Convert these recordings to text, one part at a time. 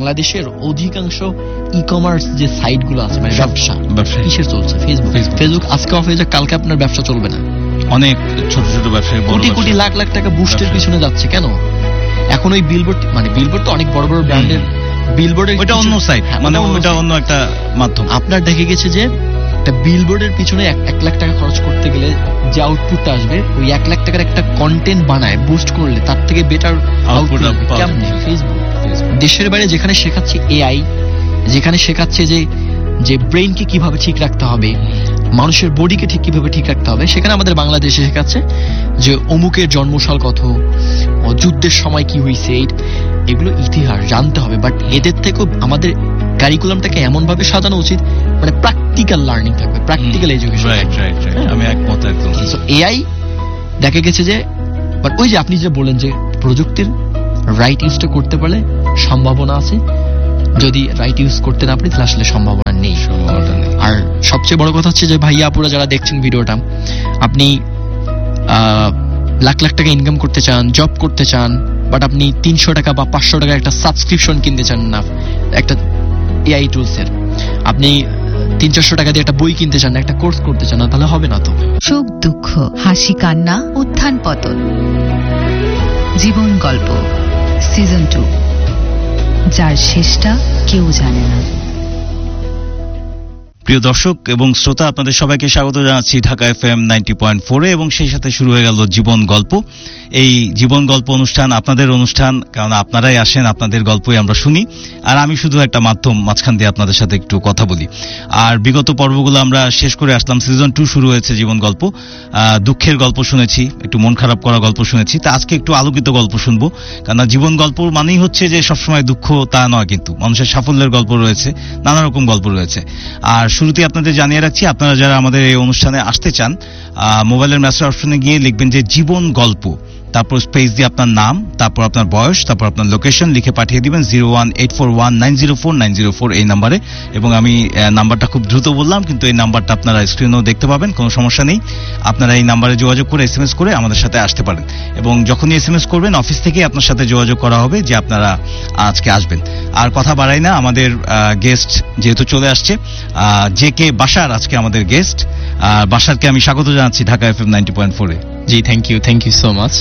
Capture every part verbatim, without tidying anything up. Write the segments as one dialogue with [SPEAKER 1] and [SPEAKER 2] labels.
[SPEAKER 1] বাংলাদেশের অধিকাংশ e commerce যে সাইট গুলো আছে মানে ব্যবসা কিসের চলছে? ফেসবুক। ফেসবুক আজকে অফ হয়ে যায়, কালকে আপনার ব্যবসা চলবে না।
[SPEAKER 2] অনেক ছোট ছোট ব্যবসায়ী
[SPEAKER 1] কোটি কোটি লাখ লাখ টাকা বুস্টের পিছনে যাচ্ছে কেন? এখন ওই বিলবোর্ড মানে বিলবোর্ড তো অনেক বড় বড় ব্র্যান্ডের বিলবোর্ডের,
[SPEAKER 2] ওটা অন্য সাইট, মানে ওটা অন্য একটা মাধ্যম।
[SPEAKER 1] আপনার দেখে গেছে যে একটা বিলবোর্ডের পিছনে এক লাখ টাকা খরচ করতে গেলে যে আউটপুটটা আসবে, ওই এক লাখ টাকার একটা কন্টেন্ট বানায় বুস্ট করলে তার থেকে বেটার আউটপুট কেমনে? ফেসবুক। দেশের বাইরে যেখানে শেখাচ্ছে এআই, যেখানে শেখাচ্ছে যে যে ব্রেইনকে কিভাবে ঠিক রাখতে হবে, মানুষের বডিকে ঠিক কিভাবে ঠিক রাখতে হবে, সেখানে আমাদের বাংলাদেশে শেখাচ্ছে যে অমুকের জন্মসাল কত, যুদ্ধের সময় কি হয়েছে, এগুলো ইতিহাস জানতে হবে। বাট এদের থেকেও আমাদের কারিকুলামটাকে এমন ভাবে সাজানো উচিত মানে প্র্যাকটিক্যাল লার্নিং থাকবে, প্র্যাকটিক্যাল এডুকেশন।
[SPEAKER 2] আমি একমত একদম।
[SPEAKER 1] সো এআই দেখা গেছে যে বাট ওই যে আপনি যে বলেন যে প্রযুক্তির রাইট ইউজটা করতে পারলে সম্ভাবনা আছে, যদি রাইট ইউজ করতে না পারি তাহলে আসলে সম্ভাবনা নেই। আর সবচেয়ে বড় কথা হচ্ছে যে ভাইয়া আপুরা যারা দেখছেন ভিডিওটা, আপনি লাখ লাখ টাকা ইনকাম করতে চান, জব করতে চান, বাট আপনি তিনশো টাকা বা পাঁচশো টাকা একটা সাবস্ক্রিপশন কিনতে চান না একটা এআই টুলসের, আপনি তিন চারশো টাকা দিয়ে একটা বই কিনতে চান না, একটা কোর্স করতে চান না, তাহলে হবে না তো।
[SPEAKER 3] সুখ দুঃখ, হাসি কান্না, উত্থান পতন, জীবন গল্প সিজন টু, যার শেষটা কেউ জানে না।
[SPEAKER 2] প্রিয় দর্শক এবং শ্রোতা, আপনাদের সবাইকে স্বাগত জানাচ্ছি Dhaka FM ninety point four এ, এবং সেই সাথে শুরু হয়ে গেল জীবন গল্প। এই জীবন গল্প অনুষ্ঠান আপনাদের অনুষ্ঠান, কারণ আপনারাই আসেন, আপনাদের গল্পই আমরা শুনি, আর আমি শুধু একটা মাধ্যম, মাঝখান দিয়ে আপনাদের সাথে একটু কথা বলি। আর বিগত পর্বগুলো আমরা শেষ করে আসলাম, সিজন টু শুরু হয়েছে জীবন গল্প। দুঃখের গল্প শুনেছি, একটু মন খারাপ করা গল্প শুনেছি, তা আজকে একটু আলোকিত গল্প শুনবো। কারণ জীবন গল্প মানেই হচ্ছে যে সবসময় দুঃখ তা নয়, কিন্তু মানুষের সাফল্যের গল্প রয়েছে, নানা রকম গল্প রয়েছে। আর শুরুতে আপনাদের জানিয়ে রাখছি, আপনারা যারা আমাদের এই অনুষ্ঠানে আসতে চান, মোবাইলের মেসেজ অপশনে গিয়ে লিখবেন যে জীবন গল্প, তারপর স্পেস দিয়ে আপনার নাম, তারপর আপনার বয়স, তারপর আপনার লোকেশন লিখে পাঠিয়ে দিবেন zero one eight four one nine zero four nine zero four এই নাম্বারে। এবং আমি নাম্বারটা খুব দ্রুত বললাম, কিন্তু এই নাম্বারটা আপনারা স্ক্রিনেও দেখতে পাবেন, কোনো সমস্যা নেই। আপনারা এই নাম্বারে যোগাযোগ করে এস এম এস করে আমাদের সাথে আসতে পারেন, এবং যখনই এস এম এস করবেন অফিস থেকে আপনার সাথে যোগাযোগ করা হবে যে আপনারা আজকে আসবেন। আর কথা বাড়াই না, আমাদের গেস্ট যেহেতু চলে আসছে, জে কে বাশার আজকে আমাদের গেস্ট। বাশারকে আমি স্বাগত জানাচ্ছি Dhaka FM ninety point four A.
[SPEAKER 1] G, thank you, thank you so much.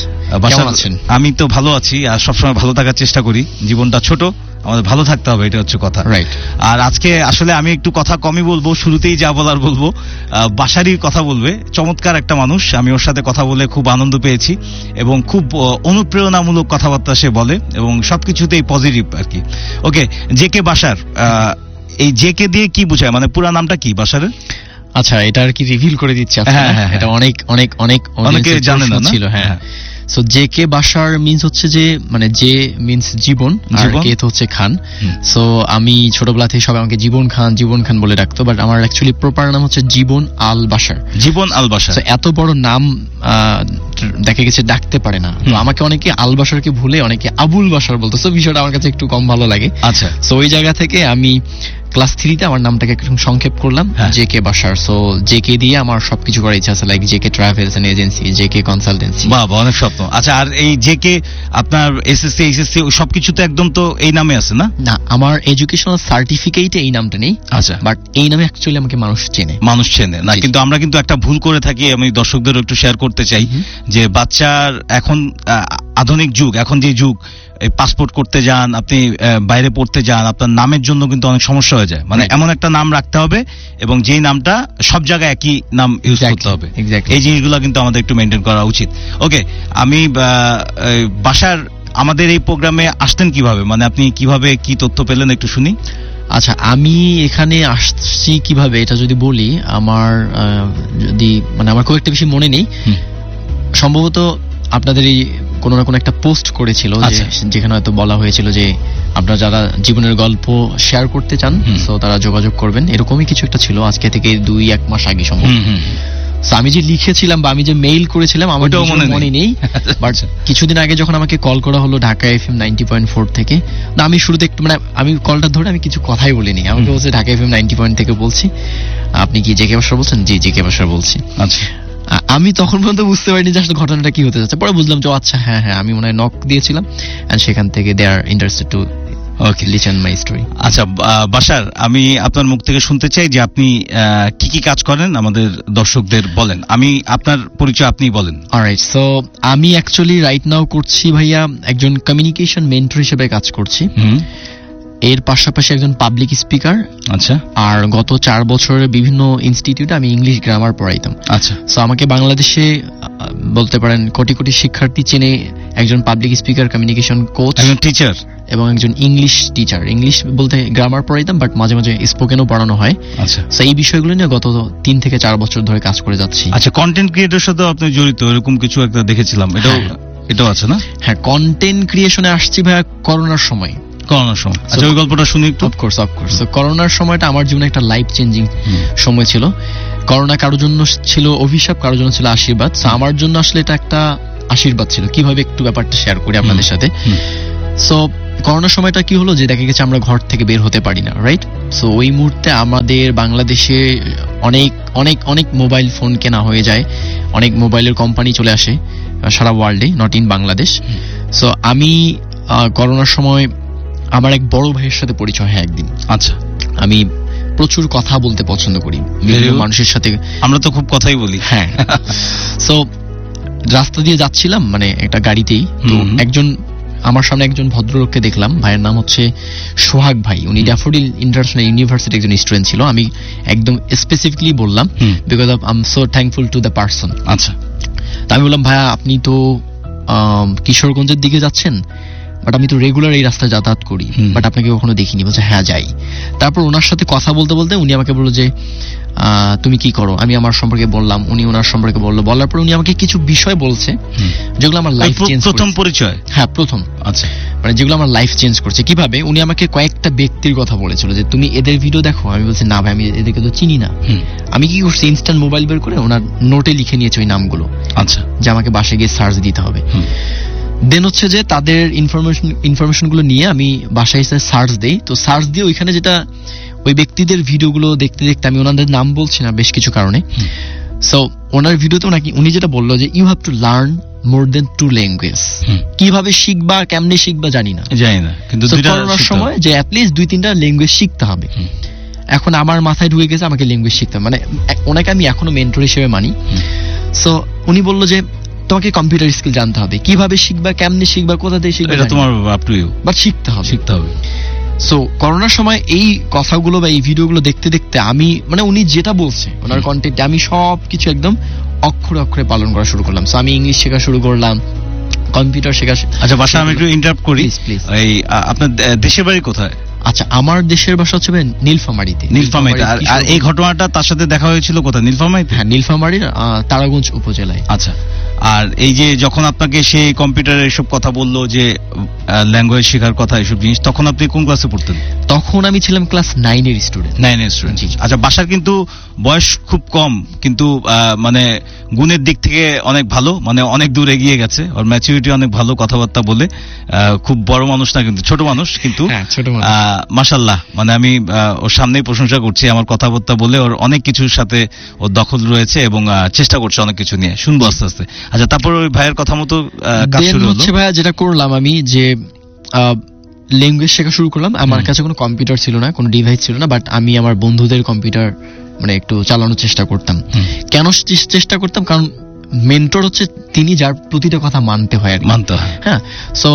[SPEAKER 2] আমি তো ভালো আছি, আর সবসময় ভালো থাকার চেষ্টা করি। জীবনটা ছোট, আমাদের ভালো থাকতে হবে, এটা হচ্ছে কথা,
[SPEAKER 1] রাইট।
[SPEAKER 2] আর আজকে আসলে আমি একটু কথা কমই বলবো, শুরুতেই যা বলার বলবো। বাশারই কথা বলবে, চমৎকার একটা মানুষ, আমি ওর সাথে কথা বলে খুব আনন্দ পেয়েছি, এবং খুব অনুপ্রেরণামূলক কথাবার্তা সে বলে, এবং সবকিছুতেই পজিটিভ আর কি। ওকে, জে কে বাশার, এই জে কে দিয়ে কি বোঝায়, মানে পুরো নামটা কি বাশারের?
[SPEAKER 1] আচ্ছা, এটা আর কি রিভিল করে দিচ্ছি আপনারা, এটা অনেক অনেক অনেক
[SPEAKER 2] অনেকে জানেন না
[SPEAKER 1] ছিল। হ্যাঁ, so J K Bashar means হচ্ছে যে মানে জে মিন্স জীবন, আর কে তো হচ্ছে খান। সো আমি ছোটবেলা থেকে সবাই আমাকে জীবন খান জীবন খান বলে ডাকতো, বাট আমার অ্যাকচুয়ালি প্রপার নাম হচ্ছে জীবন আল বাশার।
[SPEAKER 2] জীবন আল বাশার।
[SPEAKER 1] এত বড় নাম দেখা গেছে ডাকতে পারে না, তো আমাকে অনেকে আল বাশারকে ভুলে অনেকে আবুল বাশার বলতো, সো বিষয়টা আমার কাছে একটু কম ভালো লাগে।
[SPEAKER 2] আচ্ছা,
[SPEAKER 1] সো ওই জায়গা থেকে আমি ক্লাস থ্রিতে আমার নামটাকে একটু সংক্ষেপ করলাম J K Bashar. So J K দিয়ে আমার সবকিছু করার ইচ্ছা আছে, like J K travels and agency, J K consultancy.
[SPEAKER 2] বাবা, অনেক স্বপ্ন। আচ্ছা, আর এই জে কে আপনার এসএসসি এইচএসসি সবকিছু তো একদম তো এই নামে আছে না?
[SPEAKER 1] না, আমার এডুকেশনাল সার্টিফিকেটে এই নামটা নেই।
[SPEAKER 2] আচ্ছা,
[SPEAKER 1] বাট এই নামে অ্যাকচুয়ালি আমাকে মানুষ চেনে,
[SPEAKER 2] মানুষ চেনে না। কিন্তু আমরা কিন্তু একটা ভুল করে থাকি, আমি দর্শকদেরও একটু শেয়ার করতে চাই, যে বাচ্চার এখন আধুনিক যুগ, এখন যে যুগ, পাসপোর্ট করতে যান, আপনি বাইরে পড়তে যান, আপনার নামের জন্য কিন্তু অনেক সমস্যা হয়ে যায়। মানে এমন একটা নাম রাখতে হবে, এবং যেই নামটা সব জায়গায় একই নাম ইউজ করতে হবে। এই জিনিসগুলো কিন্তু আমাদের একটু মেনটেন করা উচিত। ওকে, আমি বাশার, আমাদের এই প্রোগ্রামে আসতেন কিভাবে, মানে আপনি কিভাবে কি তথ্য পেলেন একটু শুনি।
[SPEAKER 1] আচ্ছা, আমি এখানে আসছি কিভাবে এটা যদি বলি, আমার যদি মানে আমার খুব একটা বেশি মনে নেই, সম্ভবত আপনাদের এই কোনো না কোনো একটা পোস্ট করেছিল, যেখানে হয়তো বলা হয়েছিল যে আপনারা যারা জীবনের গল্প শেয়ার করতে চান তো তারা যোগাযোগ করবেন, এরকমই কিছু একটা ছিল, আজকে থেকে দুই এক মাস আগে সম্ভব। আমি যে লিখেছিলাম বা আমি যে মেইল করেছিলাম আমার মনে নেই, বাট কিছুদিন আগে যখন আমাকে কল করা হলো Dhaka FM ninety point four থেকে, না আমি শুরুতে একটু মানে আমি কলটা ধরে আমি কিছু কথাই বলিনি, আমাকে বলছে ঢাকা এফএম নাইনটি পয়েন্ট থেকে বলছি, আপনি কি জে কে বাশার বলছেন? জি, জে কে বাশার বলছি।
[SPEAKER 2] আচ্ছা,
[SPEAKER 1] আমি তখন পর্যন্ত বুঝতে পারিনি যে আসলে ঘটনাটা কি হতে যাচ্ছে, পরে বুঝলাম যে আচ্ছা হ্যাঁ হ্যাঁ আমি মনে হয় নক দিয়েছিলাম, এন্ড সেখান থেকে দে are interested to
[SPEAKER 2] okay,
[SPEAKER 1] listen my story.
[SPEAKER 2] আচ্ছা বাশার, আমি আপনার মুখ থেকে শুনতে চাই যে আপনি কি কি কাজ করেন, আমাদের দর্শকদের বলেন। আমি আপনার পরিচয় আপনি বলেন।
[SPEAKER 1] অলরাইট, সো আমি অ্যাকচুয়ালি রাইট নাও করছি ভাইয়া একজন কমিউনিকেশন মেন্টর হিসেবে কাজ করছি। এর পাশাপাশি একজন পাবলিক স্পিকার।
[SPEAKER 2] আচ্ছা।
[SPEAKER 1] আর গত চার বছরের বিভিন্ন ইনস্টিটিউটে আমি ইংলিশ গ্রামার পড়াইতাম।
[SPEAKER 2] আচ্ছা।
[SPEAKER 1] সো আমাকে বাংলাদেশে বলতে পারেন কোটি কোটি শিক্ষার্থী চেনে একজন পাবলিক স্পিকার, কমিউনিকেশন কোচ,
[SPEAKER 2] একজন টিচার
[SPEAKER 1] এবং একজন ইংলিশ টিচার। ইংলিশ বলতে গ্রামার পড়াইতাম, বাট মাঝে মাঝে স্পোকেনও পড়ানো হয়।
[SPEAKER 2] আচ্ছা।
[SPEAKER 1] সো এই বিষয়গুলো নিয়ে গত তিন থেকে চার বছর ধরে কাজ করে যাচ্ছি।
[SPEAKER 2] আচ্ছা, কন্টেন্ট ক্রিয়েটর সাথে আপনি জড়িত, এরকম কিছু একটা দেখেছিলাম, এটাও এটাও আছে না?
[SPEAKER 1] হ্যাঁ, কন্টেন্ট ক্রিয়েশনে আসছি ভাইয়া করোনার সময়।
[SPEAKER 2] করোনার সময়, আচ্ছা ওই গল্পটা শুনি একটু।
[SPEAKER 1] অফকোর্স অফকোর্স তো করোনার সময়টা আমার জীবনে একটা লাইফ চেঞ্জিং সময় ছিল। করোনা কারোর জন্য ছিল অভিশাপ, কারোর জন্য ছিল আশীর্বাদ। সো আমার জন্য আসলে এটা একটা আশীর্বাদ ছিল। কিভাবে একটু ব্যাপারটা শেয়ার করি আপনাদের সাথে। সো করোনার সময়টা কি হলো যে দেখা গেছে আমরা ঘর থেকে বের হতে পারি না, রাইট? সো ওই মুহূর্তে আমাদের বাংলাদেশে অনেক অনেক অনেক মোবাইল ফোন কেনা হয়ে যায়, অনেক মোবাইলের কোম্পানি চলে আসে সারা ওয়ার্ল্ডে, নট ইন বাংলাদেশ। সো আমি করোনার সময় আমার এক বড় ভাইয়ের সাথে পরিচয় হয় একদিন।
[SPEAKER 2] আচ্ছা।
[SPEAKER 1] আমি প্রচুর কথা বলতে পছন্দ করি বিভিন্ন মানুষের সাথে।
[SPEAKER 2] আমরা তো খুব কথাই বলি।
[SPEAKER 1] হ্যাঁ। সো রাস্তা দিয়ে যাচ্ছিলাম মানে একটা গাড়িতেই, তো একজন আমার সামনে একজন ভদ্রলোককে দেখলাম। ভাইয়ের নাম হচ্ছে সোহাগ ভাই। উনি ড্যাফোডিল ইন্টারন্যাশনাল ইউনিভার্সিটি একজন স্টুডেন্ট ছিল। আমি একদম স্পেসিফিকলি বললাম because of I am so thankful to the person.
[SPEAKER 2] আচ্ছা।
[SPEAKER 1] তা আমি বললাম ভাইয়া আপনি তো কিশোরগঞ্জের দিকে যাচ্ছেন, বাট আমি তো রেগুলার এই রাস্তায় যাতায়াত করি, বাট আপনাকে কখনো দেখিনি। বলছে হ্যাঁ যাই। তারপর ওনার সাথে কথা বলতে বলতে উনি আমাকে বললো যে তুমি কি করো। আমি আমার সম্পর্কে বললাম, উনি ওনার সম্পর্কে বললো। বলার পর উনি আমাকে কিছু বিষয় বলছে যেগুলো আমার লাইফ চেঞ্জ।
[SPEAKER 2] প্রথম পরিচয়?
[SPEAKER 1] হ্যাঁ প্রথম।
[SPEAKER 2] আচ্ছা।
[SPEAKER 1] মানে যেগুলো আমার লাইফ চেঞ্জ করছে। কিভাবে? উনি আমাকে কয়েকটা ব্যক্তির কথা বলেছিল যে তুমি এদের ভিডিও দেখো। আমি বলছি না ভাই, আমি এদেরকে তো চিনি না। আমি কি করছি, ইনস্ট্যান্ট মোবাইল বের করে ওনার নোটে লিখে নিয়েছি ওই নামগুলো।
[SPEAKER 2] আচ্ছা।
[SPEAKER 1] যে আমাকে বাসায় গিয়ে সার্চ দিতে হবে। দেন হচ্ছে যে তাদের ইনফরমেশন ইনফরমেশন গুলো নিয়ে আমি বাসায় এসে সার্চ দেই। তো সার্চ দিয়ে ওইখানে যেটা ওই ব্যক্তিদের ভিডিওগুলো দেখতে দেখতে আমি ওনাদের নাম বলছি না বেশ কিছু কারণে। সো ওনার ভিডিওতে নাকি উনি যেটা বললো যে you have to learn more then two language. কিভাবে শিখবা, কেমনে শিখবা জানি না,
[SPEAKER 2] জানি না, কিন্তু
[SPEAKER 1] করোনার সময় যে অ্যাটলিস্ট দুই তিনটা ল্যাঙ্গুয়েজ শিখতে হবে। এখন আমার মাথায় ঢুকে গেছে আমাকে ল্যাঙ্গুয়েজ শিখতে হবে। মানে ওনাকে আমি এখনো মেন্টর হিসেবে মানি। সো উনি বললো যে তোমাকে কম্পিউটার স্কিল জানতে হবে, কিভাবে শিখবা, কেমনে শিখবা, কোথা থেকে শিখবা,
[SPEAKER 2] এটা তোমার আপ টু ইউ,
[SPEAKER 1] বাট শিখতে হবে
[SPEAKER 2] শিখতে হবে
[SPEAKER 1] সো করোনার সময় এই কথাগুলো বা এই ভিডিওগুলো দেখতে দেখতে আমি মানে উনি যেটা বলছে ওনার কন্টেন্টে আমি সব কিছু একদম অক্ষরে অক্ষরে পালন করা শুরু করলাম। সো আমি ইংলিশ শেখা শুরু করলাম, কম্পিউটার শেখা।
[SPEAKER 2] আচ্ছা বাসা, আমি একটু ইন্টারাপ্ট করি। এই আপনার দেশের বাড়ি কোথায়?
[SPEAKER 1] আচ্ছা, আমার দেশের বাসা হচ্ছে নীলফামারীতে।
[SPEAKER 2] নীলফামারীতে। আর এই ঘটনাটা তার সাথে দেখা হয়েছিল কোথায়? নীলফামারীতে?
[SPEAKER 1] হ্যাঁ, নীলফামারীর তারাগঞ্জ উপজেলায়।
[SPEAKER 2] আচ্ছা। আর এই যে যখন আপনাকে সেই কম্পিউটারে এসব কথা বললো যে ল্যাঙ্গুয়েজ শেখার কথা, এসব জিনিস, তখন আপনি কোন ক্লাসে পড়তেন?
[SPEAKER 1] তখন আমি ছিলাম ক্লাস নাইনের স্টুডেন্ট।
[SPEAKER 2] নাইনের স্টুডেন্ট। আচ্ছা, বাসার কিন্তু বয়স খুব কম, কিন্তু মানে গুণের দিক থেকে অনেক ভালো, মানে অনেক দূর এগিয়ে গেছে। ওর ম্যাচুরিটি অনেক ভালো, কথাবার্তা বলে। খুব বড় মানুষ না, কিন্তু ছোট মানুষ, কিন্তু মাশাআল্লাহ। মানে আমি ওর সামনেই প্রশংসা করছি। আমার কথাবার্তা বলে ওর অনেক কিছুর সাথে ওর দখল রয়েছে এবং চেষ্টা করছে অনেক কিছু নিয়ে। শুনবো আস্তে আস্তে। আচ্ছা, তারপর ওই ভাইয়ের কথা মতো কাজ শুরু হলো।
[SPEAKER 1] হচ্ছে ভাইয়া যেটা করলাম আমি, যে ল্যাঙ্গুয়েজ শেখা শুরু করলাম। আমার কাছে কোনো কম্পিউটার ছিল না, কোনো ডিভাইস ছিল না, বাট আমি আমার বন্ধুদের কম্পিউটার মানে একটু চালানোর চেষ্টা করতাম। কেন চেষ্টা করতাম? কারণ মেন্টর হচ্ছে তিনি যার প্রতিটা কথা মানতে হয়,
[SPEAKER 2] মানতে হয়।
[SPEAKER 1] হ্যাঁ। সো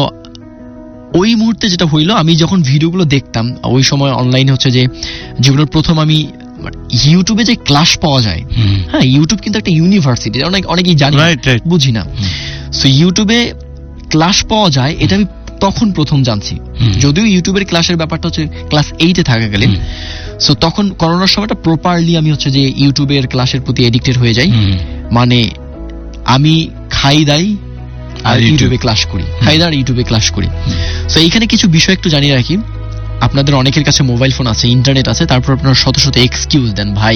[SPEAKER 1] ওই মুহূর্তে যেটা হইলো, আমি যখন ভিডিওগুলো দেখতাম ওই সময় অনলাইনে হচ্ছে যে যেগুলোর প্রথম আমি ইউটিউবে যে ক্লাস পাওয়া যায়। হ্যাঁ, ইউটিউব কিন্তু একটা ইউনিভার্সিটি, অনেক অনেকেই জানি, বুঝি না। সো ইউটিউবে ক্লাস পাওয়া যায় এটা আমি তখন প্রথম জানছি। যদিও ইউটিউবের ক্লাসের ব্যাপারটা হচ্ছে ক্লাস এইটে থাকাকালীন। সো তখন করোনার সময়টা প্রপারলি আমি হচ্ছে যে ইউটিউবের ক্লাসের প্রতি এডিক্টেড হয়ে যাই। মানে আমি খাই দাই আর ইউটিউবে ক্লাস করি, খাই দাই আর ইউটিউবে ক্লাস করি। সো এইখানে কিছু বিষয় একটু জানিয়ে রাখি। আপনাদের অনেকের কাছে মোবাইল ফোন আছে, ইন্টারনেট আছে, তারপর আপনারা শত শত এক্সকিউজ দেন, ভাই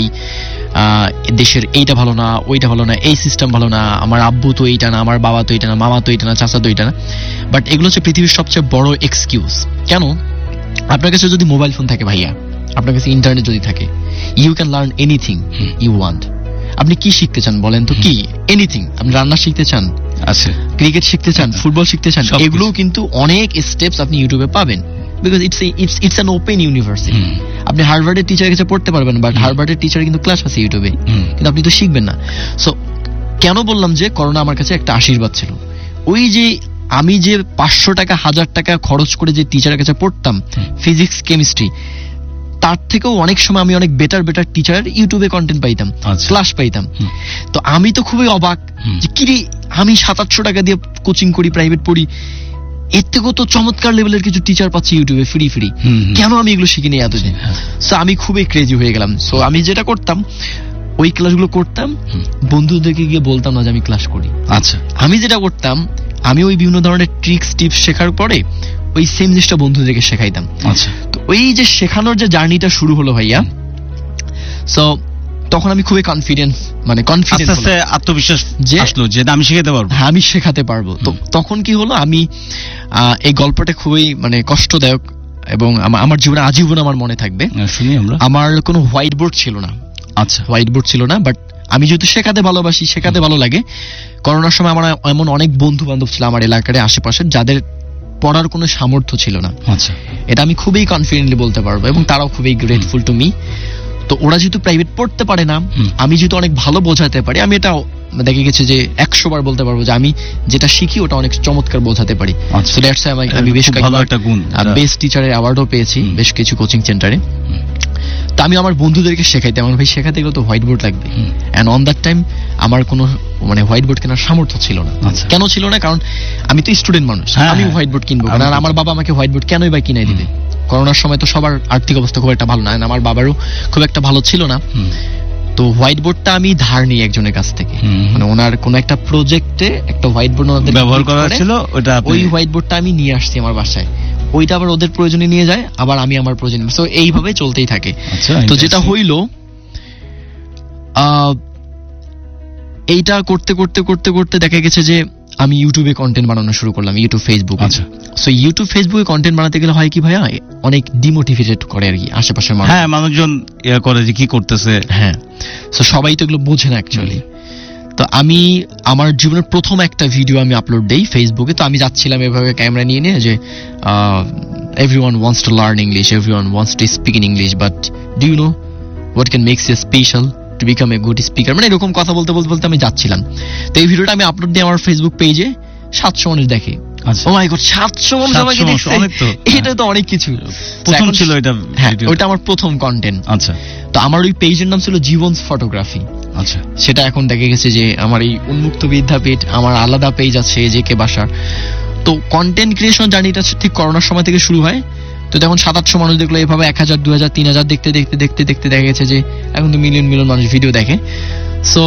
[SPEAKER 1] দেশের এইটা ভালো না, ওইটা ভালো না, এই সিস্টেম ভালো না, আমার আব্বু তো এইটা না, আমার বাবা তো এইটা না, মামা তো এইটা না, চাচা তো এইটা না। বাট এগুলো হচ্ছে পৃথিবীর সবচেয়ে বড় এক্সকিউজ। কেন? আপনার কাছে যদি মোবাইল ফোন থাকে ভাইয়া, আপনার কাছে ইন্টারনেট যদি থাকে, you can learn anything you want. আপনি কি শিখতে চান বলেন তো? কি? এনিথিং। আপনি রান্না শিখতে চান,
[SPEAKER 2] আচ্ছা,
[SPEAKER 1] ক্রিকেট শিখতে চান, ফুটবল শিখতে চান, এগুলো কিন্তু অনেক স্টেপস আপনি ইউটিউবে পাবেন। Because it's it's it's an open university. আপনি হার্ভার্ডের টিচারের কাছে পড়তে পারবেন, বাট হার্ভার্ডের টিচারের কিন্তু ক্লাস আছে ইউটিউবে, কিন্তু আপনি তো শিখবেন না। সো কেন বললাম যে করোনা আমার কাছে একটা আশীর্বাদ ছিল। ওই যে আমি যে পাঁচশো টাকা হাজার টাকা খরচ করে যে টিচারের কাছে পড়তাম ফিজিক্স কেমিস্ট্রি, তার থেকেও অনেক সময় আমি অনেক বেটার বেটার টিচার ইউটিউবে কন্টেন্ট পাইতাম, ক্লাস পাইতাম। তো আমি তো খুবই অবাক যে কিরে আমি সাত আটশো টাকা দিয়ে কোচিং করি, প্রাইভেট পড়ি, এর থেকেও তো চমৎকার লেভেলের কিছু টিচার পাচ্ছি ইউটিউবে ফ্রি ফ্রি, কেন আমি এগুলো শিখিনি এতদিন? সো আমি খুবই ক্রেজি হয়ে গেলাম। সো আমি যেটা করতাম ওই ক্লাসগুলো করতাম, বন্ধুদেরকে গিয়ে বলতাম না যে আমি ক্লাস করি।
[SPEAKER 2] আচ্ছা,
[SPEAKER 1] আমি যেটা করতাম আমি ওই বিভিন্ন ধরনের ট্রিক্স টিপস শেখার পরে ওই সেম জিনিসটা বন্ধুদেরকে শেখাইতাম।
[SPEAKER 2] আচ্ছা,
[SPEAKER 1] তো ওই যে শেখানোর যে জার্নিটা শুরু হলো ভাইয়া, সো তখন আমি খুবই কনফিডেন্স মানে কনফিডেন্স
[SPEAKER 2] আস্তে আস্তে আত্মবিশ্বাস যে আসলো যে আমি শেখাতে পারবো।
[SPEAKER 1] হ্যাঁ, আমি শেখাতে পারবো। তো তখন কি হলো, আমি এই গল্পটা খুবই মানে কষ্টদায়ক এবং আমার জীবনে আজীবন আমার মনে থাকবে।
[SPEAKER 2] শুনি আমরা।
[SPEAKER 1] আমার কোনো হোয়াইট বোর্ড ছিল না।
[SPEAKER 2] আচ্ছা,
[SPEAKER 1] হোয়াইট বোর্ড ছিল না, বাট আমি যেহেতু শেখাতে ভালোবাসি, শেখাতে ভালো লাগে, করোনার সময় আমার এমন অনেক বন্ধু বান্ধব ছিল আমার এলাকার আশেপাশে যাদের পড়ার কোনো সামর্থ্য ছিল না।
[SPEAKER 2] আচ্ছা,
[SPEAKER 1] এটা আমি খুবই কনফিডেন্টলি বলতে পারবো এবং তারাও খুবই গ্রেটফুল টু মি। তো ওরা যেহেতু প্রাইভেট পড়তে পারে না, আমি যেহেতু অনেক ভালো বোঝাতে পারি, আমি এটা দেখে গেছে যে একশো বার বলতে পারবো যে আমি যেটা শিখি ওটা অনেক চমৎকার বোঝাতে পারি।
[SPEAKER 2] সো দ্যাটস
[SPEAKER 1] হোয়াই আমি বেশ ভালো একটা গুণ, বেস্ট টিচারের অ্যাওয়ার্ডও পেয়েছি বেশ কিছু কোচিং সেন্টারে। তো আমি আমার বন্ধুদেরকে শেখাইতাম, আমার ভাই শেখাতে গেলে তো হোয়াইট বোর্ড লাগবে, এন্ড অন দ্যাট টাইম আমার কোনো মানে হোয়াইট বোর্ড কেনার সামর্থ্য ছিল না। কেন ছিল না? কারণ আমি তো স্টুডেন্ট মানুষ, আমি হোয়াইট বোর্ড কিনবো আর আমার বাবা আমাকে হোয়াইট বোর্ড কেনই বা কিনাই দিবে? করোনার সময় তো সবার আর্থিক অবস্থা খুব একটা ভালো না, আমার বাবারও খুব একটা ভালো ছিল না। তো হোয়াইট বোর্ডটা আমি ধার নিই একজনের কাছ থেকে, মানে ওনার কোন একটা প্রজেক্টে একটা হোয়াইট বোর্ড ওনাদের
[SPEAKER 2] ব্যবহার করা ছিল, ওটা
[SPEAKER 1] ওই হোয়াইট বোর্ডটা আমি নিয়ে আসছি আমার বাসায়, ওইটা আবার ওদের প্রয়োজনে নিয়ে যায়, আবার আমি আমার প্রয়োজনে, সো এইভাবে চলতেই থাকে। তো যেটা হইল, এইটা করতে করতে করতে করতে দেখা গেছে যে আমি ইউটিউবে কন্টেন্ট বানানো শুরু করলাম, ইউটিউব ফেসবুক।
[SPEAKER 2] আচ্ছা,
[SPEAKER 1] সো ইউটিউব ফেসবুকে কন্টেন্ট বানাতে গেলে হয় কি ভাইয়া, অনেক ডিমোটিভেটেড করে আর কি আশেপাশের মানুষ।
[SPEAKER 2] হ্যাঁ, মানুষজন ইয়া করে যে কি করতেছে।
[SPEAKER 1] হ্যাঁ, সো সবাই তো এগুলো বোঝে না অ্যাকচুয়ালি। তো আমি আমার জীবনের প্রথম একটা ভিডিও আমি আপলোড দেই ফেসবুকে। তো আমি যাচ্ছিলাম এভাবে ক্যামেরা নিয়ে নিয়ে যে everyone wants to learn English, everyone wants to speak in English, but do you know what can makes you special to become a good speaker, মানে এরকম কথা বলতে বলতে বলতে আমি যাচ্ছিলাম। তো এই ভিডিওটা আমি আপলোড দিই আমার ফেসবুক পেজে, সাতশো মানুষ দেখে। ও মাই গড, সাতশো মানুষ আমাকে দেখছে, এটা তো অনেক কিছু।
[SPEAKER 2] প্রথম ছিল এটা,
[SPEAKER 1] হ্যাঁ ওইটা আমার প্রথম কন্টেন্ট।
[SPEAKER 2] আচ্ছা,
[SPEAKER 1] তো আমার ওই পেজের নাম ছিল জীবন ফটোগ্রাফি।
[SPEAKER 2] আচ্ছা,
[SPEAKER 1] সেটা এখন দেখা গেছে যে আমার এই উন্মুক্ত বিদ্যাপীঠ, আমার আলাদা পেজ আছে যে কে বাসার। তো কন্টেন্ট ক্রিয়েশন জার্নিটা ঠিক করোনার সময় থেকে শুরু হয়। তো তখন সাত আটশো মানুষ দেখলো, এভাবে এক হাজার দু হাজার তিন হাজার দেখতে দেখতে দেখতে দেখতে দেখা গেছে যে এখন তো মিলিয়ন মিলিয়ন মানুষ ভিডিও দেখে। সো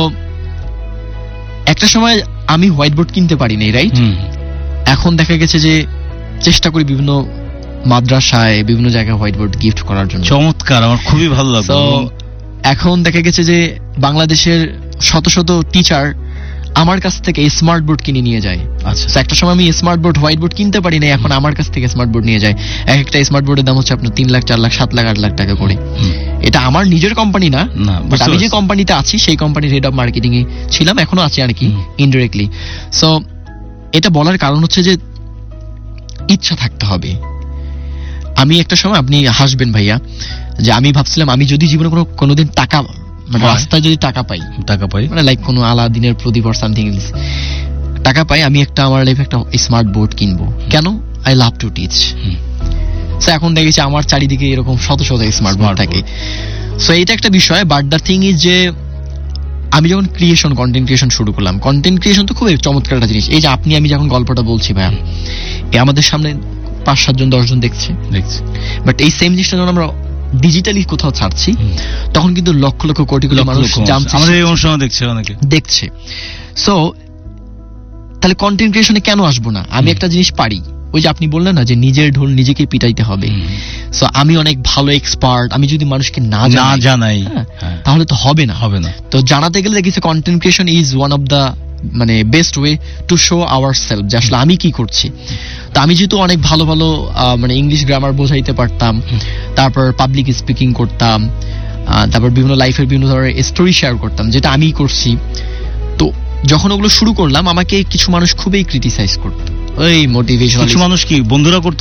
[SPEAKER 1] একটা সময় আমি হোয়াইট বোর্ড কিনতে পারিনি, রাইট? এখন দেখা গেছে যে চেষ্টা করি বিভিন্ন মাদ্রাসায় বিভিন্ন জায়গায় হোয়াইট বোর্ড গিফট করার জন্য।
[SPEAKER 2] চমৎকার, আমার খুবই ভালো লাগলো।
[SPEAKER 1] এখন দেখা গেছে যে বাংলাদেশের শত শত টিচার আমার কাছ থেকে স্মার্ট বোর্ড কিনে নিয়ে যায়।
[SPEAKER 2] আচ্ছা,
[SPEAKER 1] একটা সময় আমি স্মার্ট বোর্ড হোয়াইট বোর্ড কিনতে পারি না, এখন আমার কাছ থেকে স্মার্ট বোর্ড নিয়ে যায়। এক একটা স্মার্ট বোর্ডের দাম হচ্ছে আপনার তিন লাখ চার লাখ সাত লাখ আট লাখ টাকা করে। এটা আমার নিজের কোম্পানি না, বাট আমি যে কোম্পানিতে আছি সেই কোম্পানির হেড অফ মার্কেটিং এ ছিলাম, এখনো আছি আর কি ইনডিরেক্টলি। সো এটা বলার কারণ হচ্ছে যে ইচ্ছা থাকতে হবে। আমি একটা সময়, আপনি হাসবেন ভাইয়া, যে আমি ভাবছিলাম আমি যদি জীবনে কোনো কোনোদিন টাকা মানে রাস্তায় যদি টাকা পাই
[SPEAKER 2] টাকা পাই মানে
[SPEAKER 1] লাইক কোনো আলাদিনের প্রদীপ অর সামথিং এলস টাকা পাই, আমি একটা আমার লাইফে একটা স্মার্ট বোর্ড কিনবো। কেন? I love to teach. So এখন দেখেছি আমার চারিদিকে এরকম শত শত স্মার্ট বোর্ড থাকে। সো এটা একটা বিষয়, বাট দ্য থিং ইজ যে আমি যখন ক্রিয়েশন কন্টেন্ট ক্রিয়েশন শুরু করলাম, কন্টেন্ট ক্রিয়েশন তো খুব চমৎকার একটা জিনিস। এই যে আপনি আমি যখন গল্পটা বলছি ভাইয়া, এ আমাদের সামনে পাঁচ সাতজন দশজন দেখছে দেখছে বাট এই সেম জিনিসটা যখন আমরা ডিজিটালি কোথাও ছাড়ছি তখন কিন্তু লক্ষ লক্ষ কোটি কোটি মানুষ জানছে,
[SPEAKER 2] আমাদের এই অনুষ্ঠান দেখছে, অনেকে দেখছে।
[SPEAKER 1] সো তাহলে কন্টেন্ট ক্রিয়েশনে কেন আসবো না? আমি একটা জিনিস পারি, ওই যে আপনি বললেন না যে নিজের ঢোল নিজেকে পিটাইতে হবে। সো আমি অনেক ভালো এক্সপার্ট, আমি যদি মানুষকে না
[SPEAKER 2] জানাই
[SPEAKER 1] তাহলে তো হবে না
[SPEAKER 2] হবে না
[SPEAKER 1] তো জানাতে গেলে দেখেছি content creation is one of the মানে best way to show our self, যে আসলে আমি কি করছি। তো আমি যেহেতু অনেক ভালো ভালো মানে ইংলিশ গ্রামার বোঝাইতে পারতাম, তারপর পাবলিক স্পিকিং করতাম, তারপর বিভিন্ন লাইফের বিভিন্ন ধরনের স্টোরি শেয়ার করতাম, যেটা আমি করছি। তো যখন ওগুলো শুরু করলাম আমাকে কিছু মানুষ খুবই ক্রিটিসাইজ করতো, ওই মোটিভেশনাল
[SPEAKER 2] কিছু মানুষ কি বন্ধুরা করতো,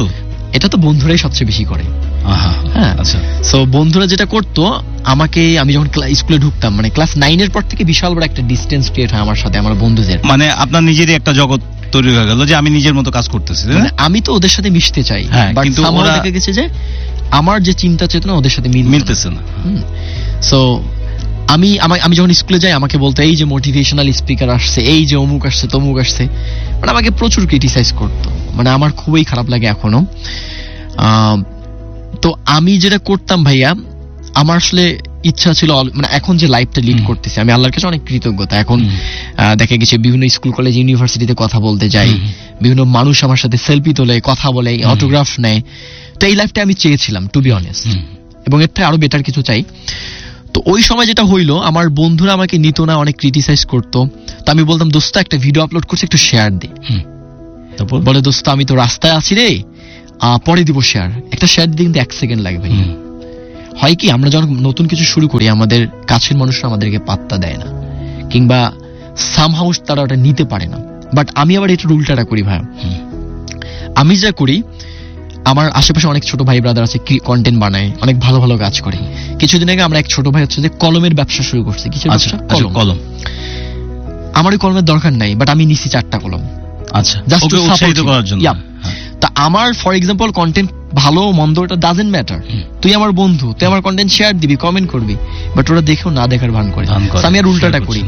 [SPEAKER 1] এটা তো বন্ধুরাই সবচেয়ে বেশি করে।
[SPEAKER 2] আহা,
[SPEAKER 1] হ্যাঁ,
[SPEAKER 2] আচ্ছা।
[SPEAKER 1] সো বন্ধুরা যেটা করতো, আমাকে আমি যখন স্কুলে ঢুকতাম, মানে ক্লাস নাইনের পর থেকে বিশাল বড় একটা ডিস্টেন্স ক্রিয়েট হয় আমার সাথে আমার বন্ধুদের।
[SPEAKER 2] মানে আপনার নিজেরই একটা জগৎ তৈরি হয়ে গেল যে আমি নিজের মতো কাজ করতেছি, তাই না?
[SPEAKER 1] মানে আমি তো ওদের সাথে মিশতে চাই,
[SPEAKER 2] হ্যাঁ,
[SPEAKER 1] বাট
[SPEAKER 2] কিন্তু
[SPEAKER 1] somehow
[SPEAKER 2] ওরা-
[SPEAKER 1] দেখা গেছে যে আমার যে চিন্তা চেতনা ওদের সাথে মিল
[SPEAKER 2] মিলতেছে না।
[SPEAKER 1] সো আমি আমা- আমি যখন স্কুলে যাই আমাকে বলতো এই যে মোটিভেশনাল স্পিকার আসছে, এই যে অমুক আসছে তমুক আসছে, মানে আমাকে প্রচুর ক্রিটিসাইজ করতো, মানে আমার খুবই খারাপ লাগে এখনো। আহ, তো আমি যেটা করতাম ভাইয়া, আমার আসলে ইচ্ছা ছিল অল- মানে এখন যে লাইফটা লিড
[SPEAKER 2] হুম।
[SPEAKER 1] করতেছি আমি আল্লাহর কাছে অনেক কৃতজ্ঞতা। এখন
[SPEAKER 2] হুম।
[SPEAKER 1] আহ, দেখা গেছে বিভিন্ন স্কুল কলেজ ইউনিভার্সিটিতে কথা বলতে যাই,
[SPEAKER 2] হুম।
[SPEAKER 1] বিভিন্ন মানুষ আমার সাথে সেলফি তোলে, কথা বলে,
[SPEAKER 2] হুম।
[SPEAKER 1] অটোগ্রাফ নেয়। তো এই লাইফটা আমি চেয়েছিলাম, টু বি অনেস্ট,
[SPEAKER 2] হুম।
[SPEAKER 1] এবং এর থেকে আরো বেটার কিছু চাই। তো ওই সময় যেটা হইলো, আমার বন্ধুরা আমাকে নিত না, অনেক ক্রিটিসাইজ করতো। তো আমি বলতাম, দোস্ত একটা ভিডিও আপলোড করছি, একটু শেয়ার দে।
[SPEAKER 2] হুম। তারপর
[SPEAKER 1] বলে, দোস্ত আমি তো রাস্তায় আছি রে, আহ, পরে দিব শেয়ার। একটা শেয়ার দিতে কিন্তু এক সেকেন্ড লাগে ভাই।
[SPEAKER 2] হুম।
[SPEAKER 1] হয় কি, আমরা যখন নতুন কিছু শুরু করি আমাদের কাছের মানুষরা আমাদেরকে পাত্তা দেয় না, কিংবা সামহাউ তারা ওটা নিতে পারে না। বাট আমি আবার এটা উল্টাটা করি ভাই।
[SPEAKER 2] হুম।
[SPEAKER 1] আমি যা করি, আমার আশেপাশে অনেক ছোট ভাই ব্রাদার আছে, কন্টেন্ট বানায়, অনেক ভালো ভালো কাজ করে। কিছুদিন আগে আমরা এক ছোট ভাই হচ্ছে যে কলমের ব্যবসা শুরু করছে। কিসের
[SPEAKER 2] আচ্ছা,
[SPEAKER 1] ব্যবসা?
[SPEAKER 2] আচ্ছা,
[SPEAKER 1] কলম।
[SPEAKER 2] কলম।
[SPEAKER 1] আমার ওই কলমের দরকার নাই, বাট আমি নিছি চারটা কলম,
[SPEAKER 2] আচ্ছা,
[SPEAKER 1] Just
[SPEAKER 2] ওকে
[SPEAKER 1] to support
[SPEAKER 2] উৎসাহিত
[SPEAKER 1] him.
[SPEAKER 2] করার জন্য।
[SPEAKER 1] Yeah.
[SPEAKER 2] হ্যাঁ।
[SPEAKER 1] তা আমার ফর এক্সাম্পল কন্টেন্ট ভালো মন্দ এটা ডাজেন্ট ম্যাটার।
[SPEAKER 2] হুম।
[SPEAKER 1] তুই আমার বন্ধু, তুই আমার কন্টেন্ট শেয়ার দিবি, কমেন্ট করবি, বাট ওরা দেখেও না দেখার ভান করে।
[SPEAKER 2] ভান করে,
[SPEAKER 1] So আমি আর উল্টাটা
[SPEAKER 2] share
[SPEAKER 1] করি।